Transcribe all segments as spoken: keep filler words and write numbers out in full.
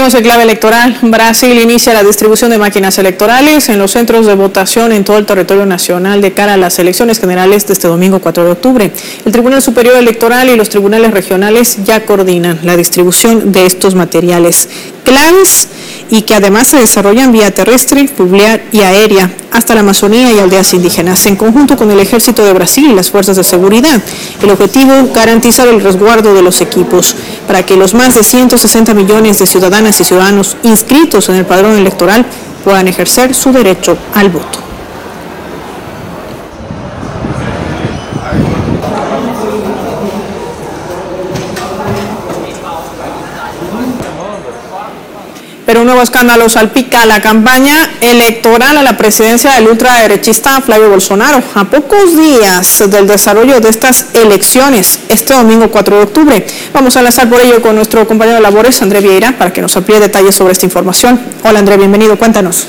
Seguimos en clave electoral. Brasil inicia la distribución de máquinas electorales en los centros de votación en todo el territorio nacional de cara a las elecciones generales de este domingo cuatro de octubre. El Tribunal Superior Electoral y los tribunales regionales ya coordinan la distribución de estos materiales claves y que además se desarrollan vía terrestre, fluvial y aérea hasta la Amazonía y aldeas indígenas, en conjunto con el Ejército de Brasil y las fuerzas de seguridad. El objetivo, garantizar el resguardo de los equipos para que los más de ciento sesenta millones de ciudadanas y ciudadanos inscritos en el padrón electoral puedan ejercer su derecho al voto. Pero un nuevo escándalo salpica la campaña electoral a la presidencia del ultraderechista Flavio Bolsonaro. A pocos días del desarrollo de estas elecciones, este domingo cuatro de octubre. Vamos a enlazar por ello con nuestro compañero de labores, André Vieira, para que nos amplíe detalles sobre esta información. Hola André, bienvenido, cuéntanos.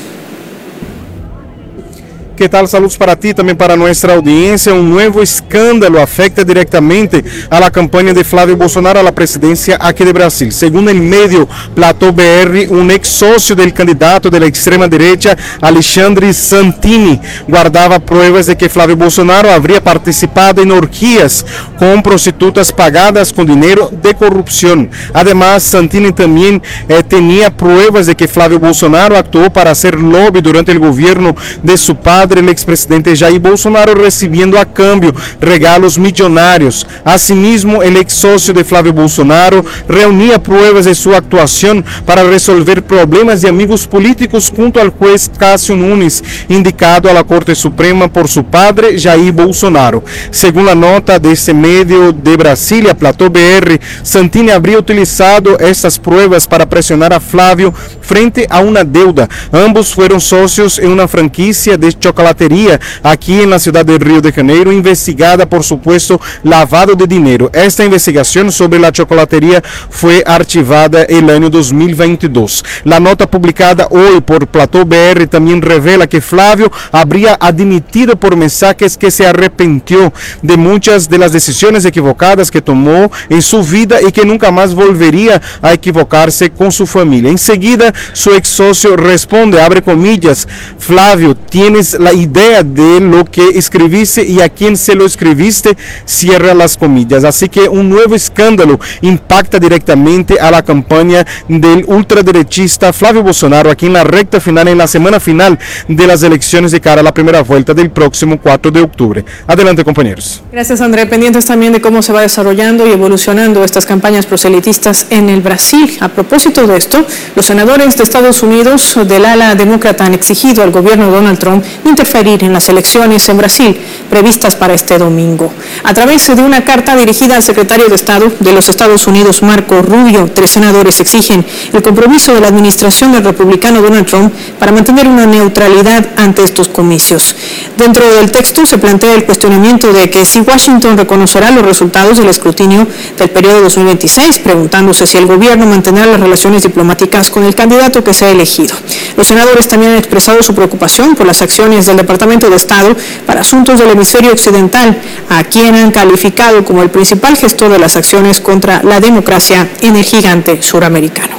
¿Qué tal? Saludos para ti, también para nuestra audiencia. Un nuevo escándalo afecta directamente a la campaña de Flavio Bolsonaro a la presidencia aquí de Brasil. Según el medio Platô B R, un ex socio del candidato de la extrema derecha, Alexandre Santini, guardaba pruebas de que Flavio Bolsonaro habría participado en orgías con prostitutas pagadas con dinero de corrupción. Además, Santini también eh, tenía pruebas de que Flavio Bolsonaro actuó para hacer lobby durante el gobierno de su padre, el expresidente Jair Bolsonaro, recibiendo a cambio regalos millonarios. Asimismo, el ex socio de Flavio Bolsonaro reunía pruebas de su actuación para resolver problemas de amigos políticos junto al juez Cássio Nunes, indicado a la Corte Suprema por su padre Jair Bolsonaro. Según la nota de ese medio de Brasilia, Platô B R, Santini habría utilizado estas pruebas para presionar a Flavio frente a una deuda. Ambos fueron socios en una franquicia de chocolatería aquí en la ciudad de Río de Janeiro, investigada por supuesto lavado de dinero. Esta investigación sobre la chocolatería fue archivada el año dos mil veintidós. La nota publicada hoy por Platô B R también revela que Flavio habría admitido por mensajes que se arrepintió de muchas de las decisiones equivocadas que tomó en su vida y que nunca más volvería a equivocarse con su familia. Enseguida, su ex socio responde, abre comillas: Flavio, tienes la idea de lo que escribiste y a quién se lo escribiste, cierra las comillas. Así que un nuevo escándalo impacta directamente a la campaña del ultraderechista Flavio Bolsonaro aquí en la recta final, en la semana final de las elecciones de cara a la primera vuelta del próximo cuatro de octubre. Adelante, compañeros. Gracias, André. Pendientes también de cómo se va desarrollando y evolucionando estas campañas proselitistas en el Brasil. A propósito de esto, los senadores de Estados Unidos del ala demócrata han exigido al gobierno de Donald Trump interferir en las elecciones en Brasil previstas para este domingo. A través de una carta dirigida al secretario de Estado de los Estados Unidos, Marco Rubio, tres senadores exigen el compromiso de la administración del republicano Donald Trump para mantener una neutralidad ante estos comicios. Dentro del texto se plantea el cuestionamiento de que si Washington reconocerá los resultados del escrutinio del periodo dos mil veintiséis, preguntándose si el gobierno mantendrá las relaciones diplomáticas con el candidato que sea elegido. Los senadores también han expresado su preocupación por las acciones del Departamento de Estado para Asuntos del Hemisferio Occidental, a quien han calificado como el principal gestor de las acciones contra la democracia en el gigante suramericano.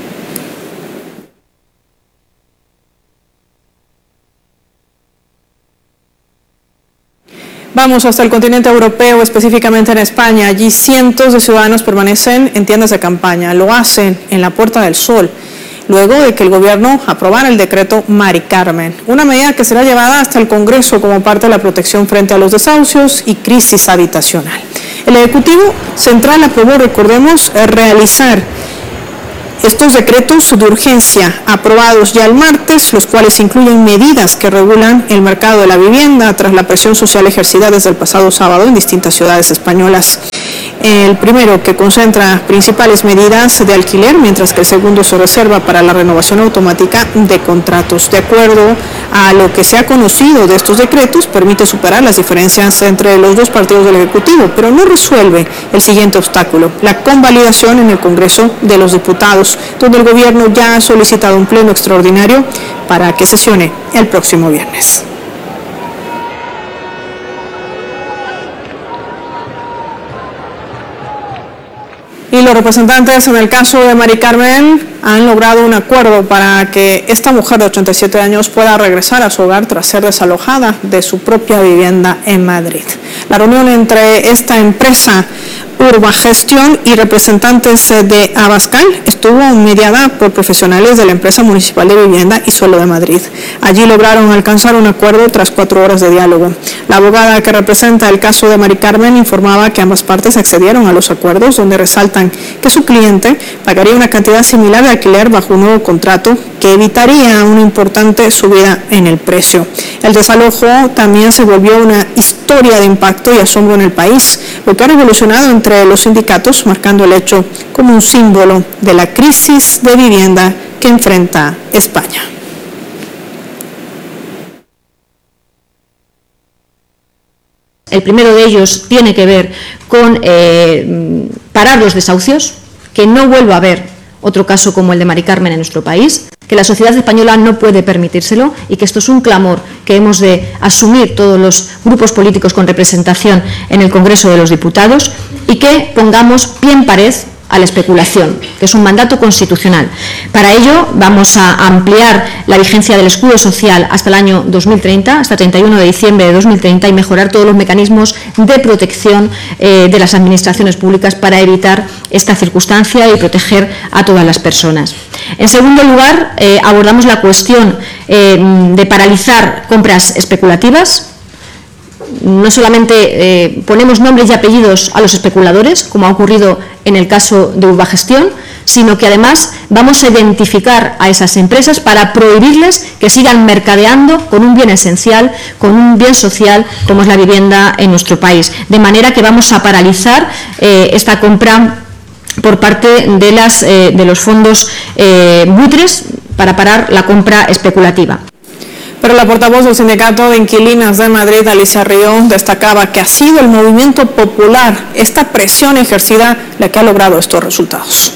Vamos hasta el continente europeo, específicamente en España. Allí cientos de ciudadanos permanecen en tiendas de campaña. Lo hacen en la Puerta del Sol, luego de que el gobierno aprobara el decreto Mari Carmen, una medida que será llevada hasta el Congreso como parte de la protección frente a los desahucios y crisis habitacional. El Ejecutivo Central aprobó, recordemos, realizar estos decretos de urgencia aprobados ya el martes, los cuales incluyen medidas que regulan el mercado de la vivienda tras la presión social ejercida desde el pasado sábado en distintas ciudades españolas. El primero, que concentra principales medidas de alquiler, mientras que el segundo se reserva para la renovación automática de contratos. De acuerdo a lo que se ha conocido de estos decretos, permite superar las diferencias entre los dos partidos del Ejecutivo, pero no resuelve el siguiente obstáculo: la convalidación en el Congreso de los Diputados, donde el gobierno ya ha solicitado un pleno extraordinario para que sesione el próximo viernes. Y los representantes en el caso de Mari Carmen han logrado un acuerdo para que esta mujer de ochenta y siete años pueda regresar a su hogar tras ser desalojada de su propia vivienda en Madrid. La reunión entre esta empresa Urbagestión y representantes de Abascal estuvo mediada por profesionales de la empresa municipal de vivienda y suelo de Madrid. Allí lograron alcanzar un acuerdo tras cuatro horas de diálogo. La abogada que representa el caso de Mari Carmen informaba que ambas partes accedieron a los acuerdos, donde resaltan que su cliente pagaría una cantidad similar de alquiler bajo un nuevo contrato que evitaría una importante subida en el precio. El desalojo también se volvió una historia de impacto y asombro en el país, lo que ha revolucionado entre los sindicatos, marcando el hecho como un símbolo de la crisis de vivienda que enfrenta España. El primero de ellos tiene que ver con eh, parar los desahucios, que no vuelva a haber otro caso como el de Mari Carmen en nuestro país, que la sociedad española no puede permitírselo y que esto es un clamor que hemos de asumir todos los grupos políticos con representación en el Congreso de los Diputados y que pongamos pie en pared a la especulación, que es un mandato constitucional. Para ello vamos a ampliar la vigencia del escudo social hasta el año dos mil treinta, hasta treinta y uno de diciembre de dos mil treinta, y mejorar todos los mecanismos de protección eh, de las administraciones públicas para evitar esta circunstancia y proteger a todas las personas. En segundo lugar, eh, abordamos la cuestión eh, de paralizar compras especulativas. No solamente eh, ponemos nombres y apellidos a los especuladores, como ha ocurrido en el caso de Urbagestión, sino que además vamos a identificar a esas empresas para prohibirles que sigan mercadeando con un bien esencial, con un bien social como es la vivienda en nuestro país. De manera que vamos a paralizar eh, esta compra por parte de, las, eh, de los fondos eh, buitres para parar la compra especulativa. Pero la portavoz del Sindicato de Inquilinas de Madrid, Alicia Río, destacaba que ha sido el movimiento popular, esta presión ejercida, la que ha logrado estos resultados.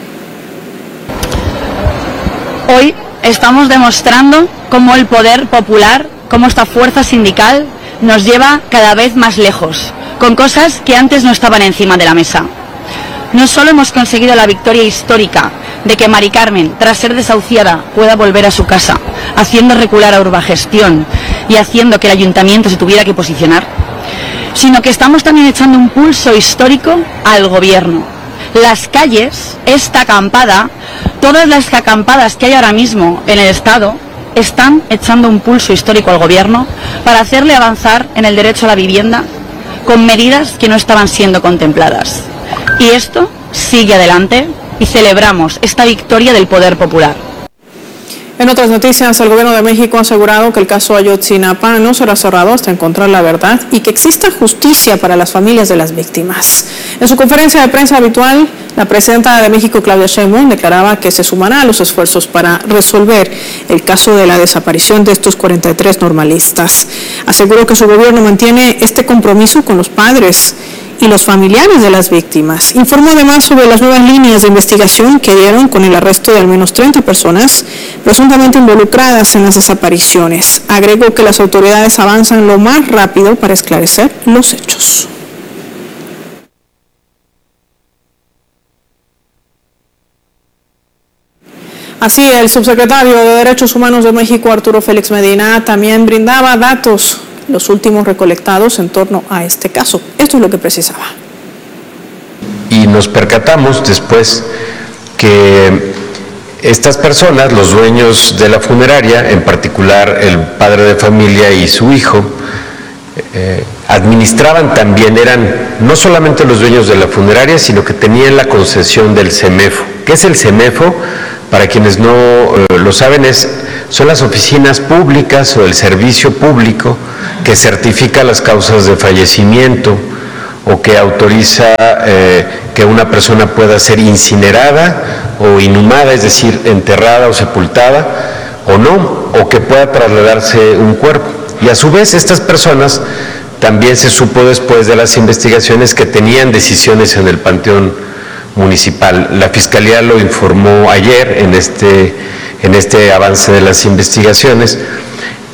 Hoy estamos demostrando cómo el poder popular, cómo esta fuerza sindical nos lleva cada vez más lejos, con cosas que antes no estaban encima de la mesa. No solo hemos conseguido la victoria histórica de que Mari Carmen, tras ser desahuciada, pueda volver a su casa, haciendo recular a Urbagestión y haciendo que el ayuntamiento se tuviera que posicionar, sino que estamos también echando un pulso histórico al gobierno. Las calles, esta acampada, todas las acampadas que hay ahora mismo en el Estado, están echando un pulso histórico al gobierno para hacerle avanzar en el derecho a la vivienda con medidas que no estaban siendo contempladas. Y esto sigue adelante y celebramos esta victoria del poder popular. En otras noticias, el Gobierno de México ha asegurado que el caso Ayotzinapa no será cerrado hasta encontrar la verdad y que exista justicia para las familias de las víctimas. En su conferencia de prensa habitual, la presidenta de México, Claudia Sheinbaum, declaraba que se sumará a los esfuerzos para resolver el caso de la desaparición de estos cuarenta y tres normalistas. Aseguró que su gobierno mantiene este compromiso con los padres y los familiares de las víctimas. Informó además sobre las nuevas líneas de investigación que dieron con el arresto de al menos treinta personas presuntamente involucradas en las desapariciones. Agregó que las autoridades avanzan lo más rápido para esclarecer los hechos. Así, el subsecretario de Derechos Humanos de México, Arturo Félix Medina, también brindaba datos, los últimos recolectados en torno a este caso. Esto es lo que precisaba. Y nos percatamos después que estas personas, los dueños de la funeraria, en particular el padre de familia y su hijo, eh, administraban también, eran no solamente los dueños de la funeraria, sino que tenían la concesión del CEMEFO. ¿Qué es el CEMEFO? Para quienes no eh, lo saben, es, son las oficinas públicas o el servicio público que certifica las causas de fallecimiento o que autoriza eh, que una persona pueda ser incinerada o inhumada, es decir, enterrada o sepultada o no, o que pueda trasladarse un cuerpo. Y a su vez estas personas, también se supo después de las investigaciones, que tenían decisiones en el panteón municipal. La Fiscalía lo informó ayer en este, en este avance de las investigaciones,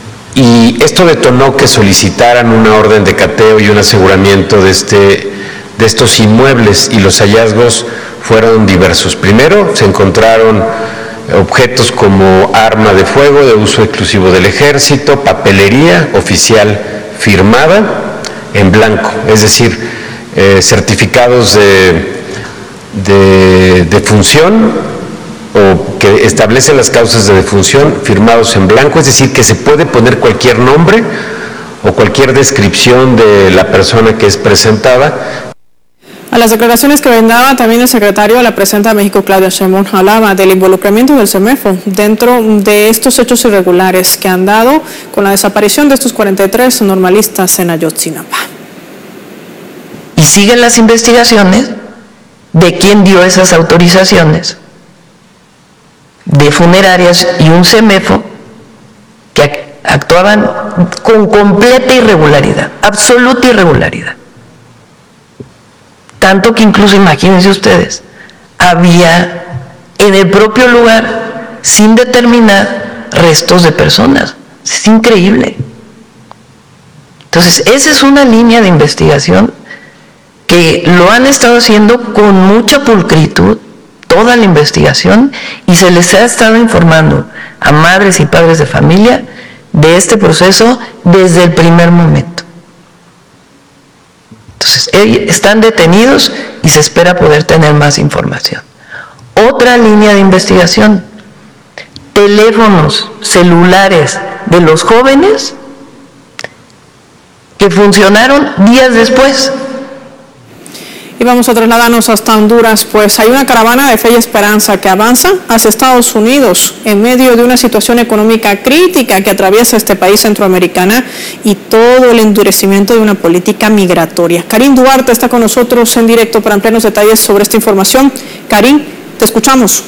y esto detonó que solicitaran una orden de cateo y un aseguramiento de este, de estos inmuebles, y los hallazgos fueron diversos. Primero, se encontraron objetos como arma de fuego de uso exclusivo del ejército, papelería oficial firmada en blanco, es decir, eh, certificados de, de, de función o que establecen las causas de defunción firmados en blanco, es decir, que se puede poner cualquier nombre o cualquier descripción de la persona que es presentada. A las declaraciones que brindaba también el secretario de la Presidenta de México, Claudia Sheinbaum, hablaba del involucramiento del CEMEFO dentro de estos hechos irregulares que han dado con la desaparición de estos cuarenta y tres normalistas en Ayotzinapa. Y siguen las investigaciones de quién dio esas autorizaciones de funerarias y un CEMEFO que actuaban con completa irregularidad, absoluta irregularidad. Tanto que incluso, imagínense ustedes, había en el propio lugar, sin determinar, restos de personas. Es increíble. Entonces, esa es una línea de investigación que lo han estado haciendo con mucha pulcritud, toda la investigación, y se les ha estado informando a madres y padres de familia de este proceso desde el primer momento. Entonces, están detenidos y se espera poder tener más información. Otra línea de investigación, teléfonos celulares de los jóvenes que funcionaron días después. Y vamos a trasladarnos hasta Honduras, pues hay una caravana de fe y esperanza que avanza hacia Estados Unidos en medio de una situación económica crítica que atraviesa este país centroamericana y todo el endurecimiento de una política migratoria. Karin Duarte está con nosotros en directo para ampliarnos detalles sobre esta información. Karin, te escuchamos.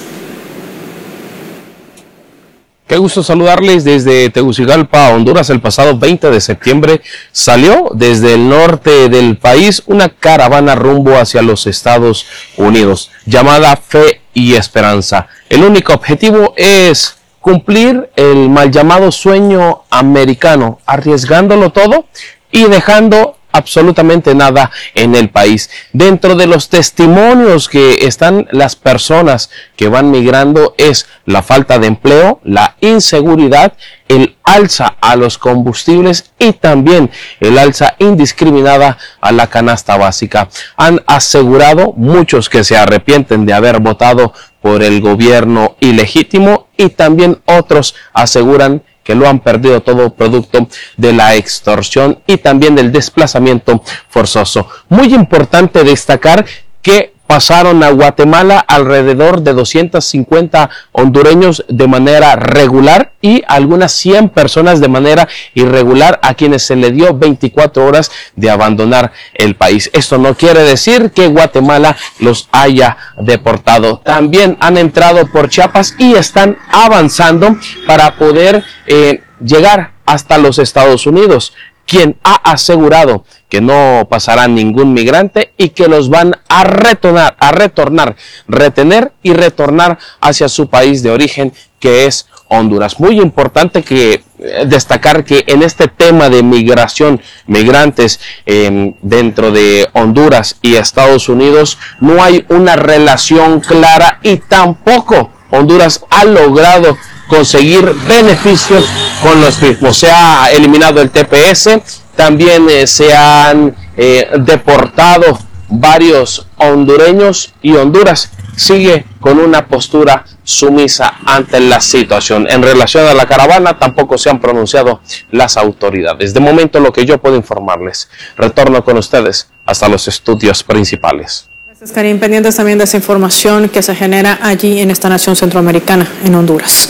Qué gusto saludarles desde Tegucigalpa, Honduras. El pasado veinte de septiembre salió desde el norte del país una caravana rumbo hacia los Estados Unidos, llamada Fe y Esperanza. El único objetivo es cumplir el mal llamado sueño americano, arriesgándolo todo y dejando absolutamente nada en el país. Dentro de los testimonios que están las personas que van migrando es la falta de empleo, la inseguridad, el alza a los combustibles y también el alza indiscriminada a la canasta básica. Han asegurado muchos que se arrepienten de haber votado por el gobierno ilegítimo y también otros aseguran que lo han perdido todo producto de la extorsión y también del desplazamiento forzoso. Muy importante destacar que pasaron a Guatemala alrededor de doscientos cincuenta hondureños de manera regular y algunas cien personas de manera irregular a quienes se le dio veinticuatro horas de abandonar el país. Esto no quiere decir que Guatemala los haya deportado. También han entrado por Chiapas y están avanzando para poder eh, llegar hasta los Estados Unidos, quien ha asegurado que no pasará ningún migrante y que los van a retornar, a retornar, retener y retornar hacia su país de origen, que es Honduras. Muy importante que eh, destacar que en este tema de migración, migrantes eh, dentro de Honduras y Estados Unidos, no hay una relación clara y tampoco Honduras ha logrado conseguir beneficios con los mismos. Se ha eliminado el T P S, también eh, se han eh, deportado varios hondureños y Honduras sigue con una postura sumisa ante la situación. En relación a la caravana tampoco se han pronunciado las autoridades. De momento lo que yo puedo informarles. Retorno con ustedes hasta los estudios principales. Gracias, Karim. Pendientes también de esa información que se genera allí en esta nación centroamericana, en Honduras.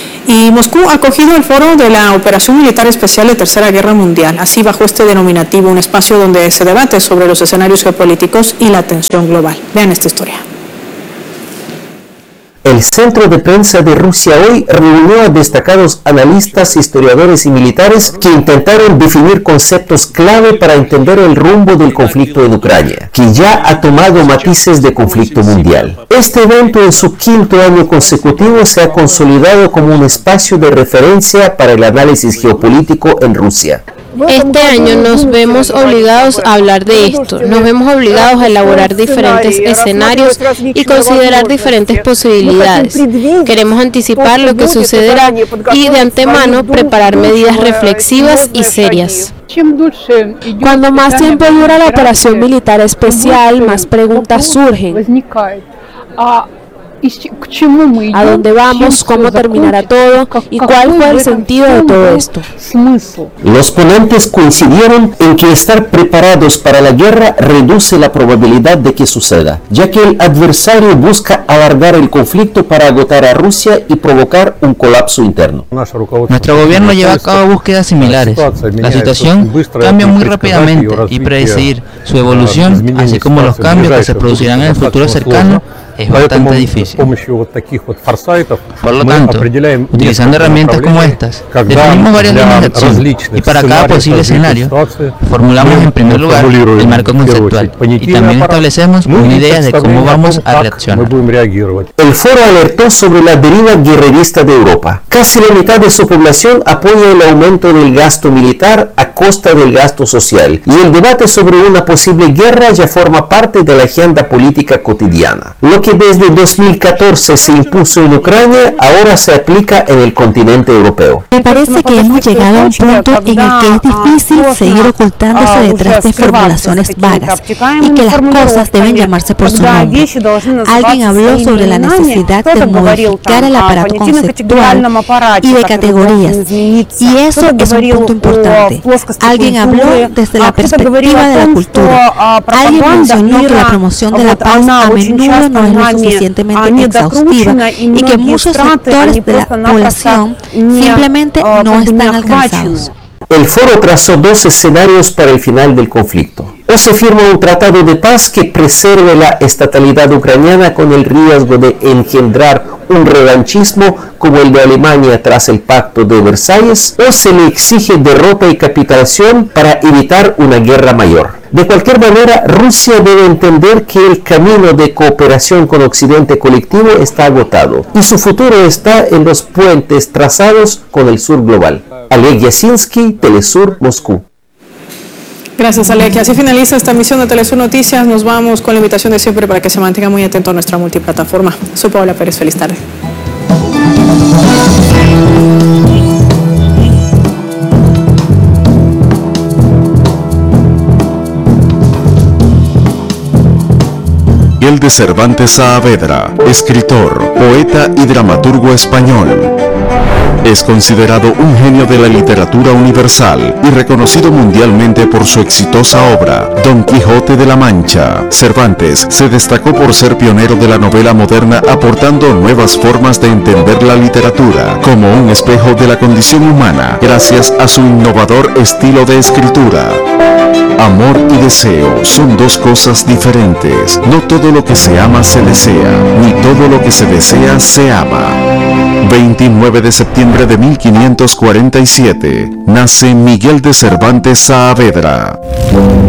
Y Moscú ha acogido el foro de la Operación Militar Especial de Tercera Guerra Mundial, así bajo este denominativo, un espacio donde se debate sobre los escenarios geopolíticos y la tensión global. Vean esta historia. El Centro de Prensa de Rusia hoy reunió a destacados analistas, historiadores y militares que intentaron definir conceptos clave para entender el rumbo del conflicto en Ucrania, que ya ha tomado matices de conflicto mundial. Este evento en su quinto año consecutivo se ha consolidado como un espacio de referencia para el análisis geopolítico en Rusia. Este año nos vemos obligados a hablar de esto, nos vemos obligados a elaborar diferentes escenarios y considerar diferentes posibilidades. Queremos anticipar lo que sucederá y de antemano preparar medidas reflexivas y serias. Cuando más tiempo dura la operación militar especial, más preguntas surgen. ¿A dónde vamos? ¿Cómo terminará todo? ¿Y cuál fue el sentido de todo esto? Los ponentes coincidieron en que estar preparados para la guerra reduce la probabilidad de que suceda, ya que el adversario busca alargar el conflicto para agotar a Rusia y provocar un colapso interno. Nuestro gobierno lleva a cabo búsquedas similares. La situación cambia muy rápidamente y predecir su evolución, así como los cambios que se producirán en el futuro cercano, es bastante difícil. Por lo tanto, utilizando herramientas como estas, definimos varias líneas de acción y para cada posible escenario formulamos en primer lugar el marco conceptual y también establecemos una idea de cómo vamos a reaccionar. El foro alertó sobre la deriva guerrerista de Europa. Casi la mitad de su población apoya el aumento del gasto militar a costa del gasto social, y el debate sobre una posible guerra ya forma parte de la agenda política cotidiana. Lo que desde dos mil catorce se impuso en Ucrania ahora se aplica en el continente europeo. Me parece que hemos llegado a un punto en el que es difícil seguir ocultándose detrás de formulaciones vagas y que las cosas deben llamarse por su nombre. Alguien habló sobre la necesidad de modificar el aparato conceptual y de categorías, y eso es un punto importante. Alguien habló desde la perspectiva de la cultura. Alguien mencionó que la promoción de la paz a menudo no es lo suficientemente exhaustiva y que muchos sectores de la población simplemente no están alcanzados. El foro trazó dos escenarios para el final del conflicto. O se firma un tratado de paz que preserve la estatalidad ucraniana con el riesgo de engendrar un revanchismo como el de Alemania tras el Pacto de Versalles, o se le exige derrota y capitulación para evitar una guerra mayor. De cualquier manera, Rusia debe entender que el camino de cooperación con Occidente colectivo está agotado y su futuro está en los puentes trazados con el sur global. Oleg Yasinski, Telesur, Moscú. Gracias, Alec. Así finaliza esta emisión de Telesur Noticias. Nos vamos con la invitación de siempre para que se mantenga muy atento a nuestra multiplataforma. Soy Paola Pérez. Feliz tarde. Miguel de Cervantes Saavedra, escritor, poeta y dramaturgo español. Es considerado un genio de la literatura universal y reconocido mundialmente por su exitosa obra, Don Quijote de la Mancha. Cervantes se destacó por ser pionero de la novela moderna, aportando nuevas formas de entender la literatura como un espejo de la condición humana, gracias a su innovador estilo de escritura. Amor y deseo son dos cosas diferentes. No todo lo que se ama se desea, ni todo lo que se desea se ama. veintinueve de septiembre de mil quinientos cuarenta y siete nace Miguel de Cervantes Saavedra.